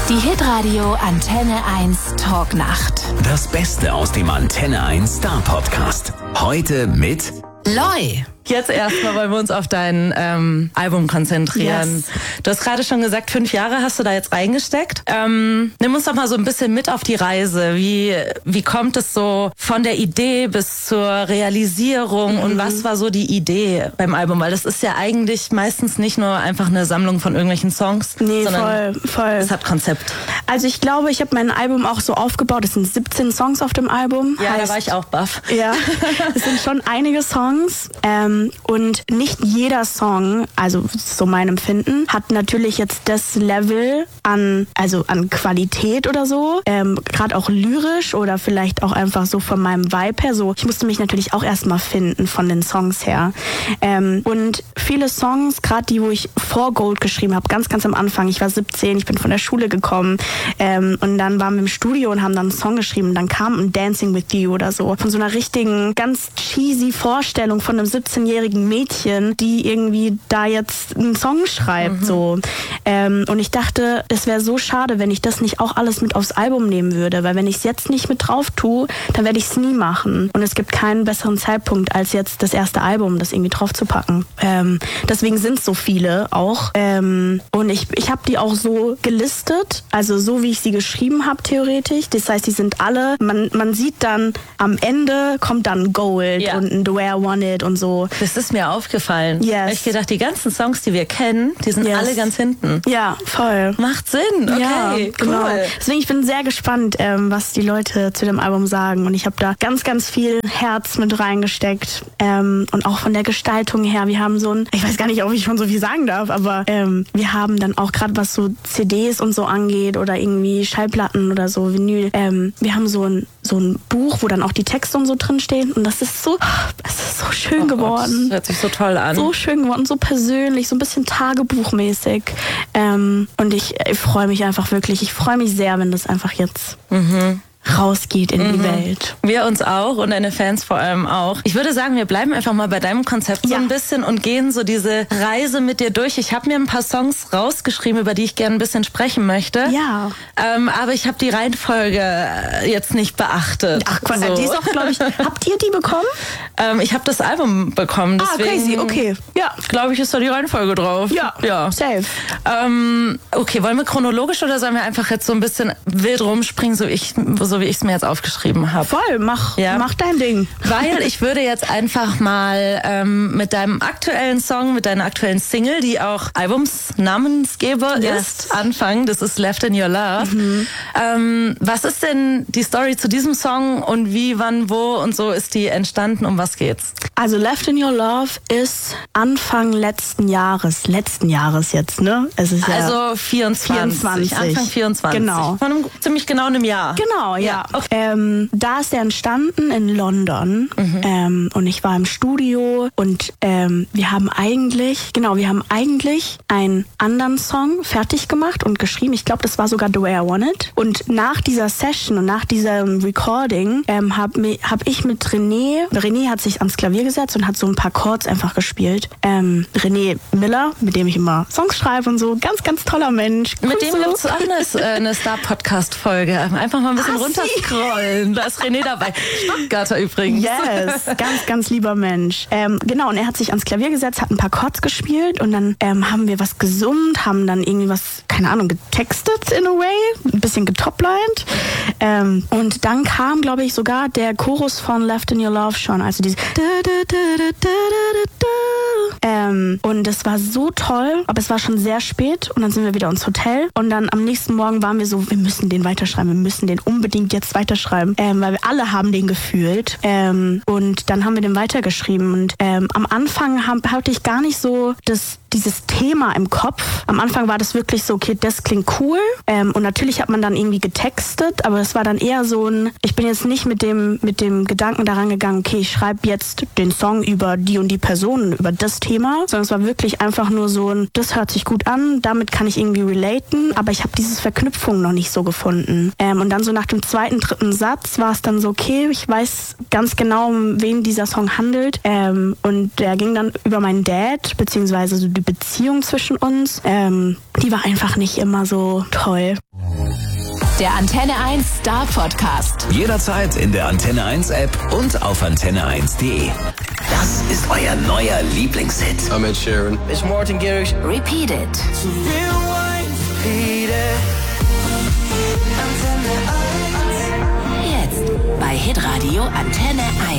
Die Hitradio Antenne 1 Talknacht. Das Beste aus dem Antenne 1 Star Podcast. Heute mit Loi. Jetzt erstmal wollen wir uns auf dein Album konzentrieren. Yes. Du hast gerade schon gesagt, 5 Jahre hast du da jetzt reingesteckt. Nimm uns doch mal so ein bisschen mit auf die Reise. Wie kommt es so von der Idee bis zur Realisierung und was war so die Idee beim Album? Weil das ist ja eigentlich meistens nicht nur einfach eine Sammlung von irgendwelchen Songs, sondern voll. es hat Konzept. Also ich glaube, ich habe mein Album auch so aufgebaut. Es sind 17 Songs auf dem Album. Ja, da war ich auch baff. Ja, es sind schon einige Songs. Und nicht jeder Song, also so mein Empfinden, hat natürlich jetzt das Level an Qualität oder so. Gerade auch lyrisch oder vielleicht auch einfach so von meinem Vibe her. So, ich musste mich natürlich auch erstmal finden von den Songs her. Und viele Songs, gerade die, wo ich vor Gold geschrieben habe, ganz, ganz am Anfang, ich war 17, ich bin von der Schule gekommen und dann waren wir im Studio und haben dann einen Song geschrieben. Dann kam ein Dancing with You oder so. Von so einer richtigen, ganz cheesy Vorstellung von einem 17-jährigen Mädchen, die irgendwie da jetzt einen Song schreibt. So. Und ich dachte, es wäre so schade, wenn ich das nicht auch alles mit aufs Album nehmen würde, weil wenn ich es jetzt nicht mit drauf tue, dann werde ich es nie machen. Und es gibt keinen besseren Zeitpunkt, als jetzt das erste Album, das irgendwie drauf zu packen. Deswegen sind es so viele auch. Und ich habe die auch so gelistet, also so wie ich sie geschrieben habe, theoretisch. Das heißt, die sind alle, man sieht dann, am Ende kommt dann Gold und ein The Way I Want It und so. Das ist mir aufgefallen. Yes. Ich gedacht, die ganzen Songs, die wir kennen, die sind alle ganz hinten. Ja, voll. Macht Sinn, okay, ja, cool. Genau. Deswegen, ich bin sehr gespannt, was die Leute zu dem Album sagen. Und ich habe da ganz, ganz viel Herz mit reingesteckt. Und auch von der Gestaltung her. Wir haben so ich weiß gar nicht, ob ich schon so viel sagen darf, aber wir haben dann auch gerade, was so CDs und so angeht oder irgendwie Schallplatten oder so, Vinyl, wir haben so ein Buch, wo dann auch die Texte und so drinstehen. Und es ist so schön geworden. Das hört sich so toll an. So schön geworden, so persönlich, so ein bisschen tagebuchmäßig. Und ich freue mich einfach wirklich. Ich freue mich sehr, wenn das einfach jetzt rausgeht in die Welt. Wir uns auch und deine Fans vor allem auch. Ich würde sagen, wir bleiben einfach mal bei deinem Konzept so ein bisschen und gehen so diese Reise mit dir durch. Ich habe mir ein paar Songs rausgeschrieben, über die ich gerne ein bisschen sprechen möchte. Ja. Aber ich habe die Reihenfolge jetzt nicht beachtet. Ach Quatsch, so. die ist auch, glaube ich, habt ihr die bekommen? Ich habe das Album bekommen, deswegen crazy, okay. Ja. Glaube ich, ist da die Reihenfolge drauf. Ja. Safe. Okay, wollen wir chronologisch oder sollen wir einfach jetzt so ein bisschen wild rumspringen, so wie ich es mir jetzt aufgeschrieben habe? Voll, mach dein Ding. Weil ich würde jetzt einfach mal mit deinem aktuellen Song, mit deiner aktuellen Single, die auch Albumsnamensgeber ist, anfangen. Das ist Left in Your Love. Was ist denn die Story zu diesem Song und wie, wann, wo und so ist die entstanden? Um was geht's? Also Left in Your Love ist Anfang letzten Jahres jetzt, ne? Es ist also 24. Anfang 24. Genau. Von ziemlich genau einem Jahr. Genau, ja. Okay. Da ist er entstanden in London und ich war im Studio und wir haben eigentlich einen anderen Song fertig gemacht und geschrieben. Ich glaube, das war sogar The Way I Want It. Und nach dieser Session und nach diesem Recording hab ich mit René hat sich ans Klavier gesetzt und hat so ein paar Chords einfach gespielt. René Miller, mit dem ich immer Songs schreibe und so, ganz, ganz toller Mensch. Mit dem gibt's auch eine Star-Podcast-Folge. Einfach mal ein bisschen runterscrollen. Da ist René dabei. Stuttgarter übrigens. Yes, ganz, ganz lieber Mensch. Genau, und er hat sich ans Klavier gesetzt, hat ein paar Chords gespielt und dann haben wir was gesummt, haben dann irgendwie was, keine Ahnung, getextet in a way, ein bisschen getoplined. Und dann kam, glaube ich, sogar der Chorus von Left in Your Love schon, also diese und das war so toll, aber es war schon sehr spät und dann sind wir wieder ins Hotel und dann am nächsten Morgen waren wir so, wir müssen den weiterschreiben, wir müssen den unbedingt jetzt weiterschreiben, weil wir alle haben den gefühlt und dann haben wir den weitergeschrieben und am Anfang hatte ich gar nicht so dieses Thema im Kopf. Am Anfang war das wirklich so, okay, das klingt cool und natürlich hat man dann irgendwie getextet, aber es war dann eher so ich bin jetzt nicht mit dem Gedanken daran gegangen, okay, ich schreibe jetzt den Song über die und die Person, über das Thema, sondern es war wirklich einfach nur so das hört sich gut an, damit kann ich irgendwie relaten, aber ich habe diese Verknüpfung noch nicht so gefunden. Und dann so nach dem zweiten, dritten Satz war es dann so, okay, ich weiß ganz genau, um wen dieser Song handelt und der ging dann über meinen Dad, beziehungsweise so die Beziehung zwischen uns, die war einfach nicht immer so toll. Der Antenne 1 Star Podcast. Jederzeit in der Antenne 1 App und auf antenne1.de. Das ist euer neuer Lieblingshit. I'm Ed Sheeran. It's Martin Garrix. Repeat it. Jetzt bei Hitradio Antenne 1.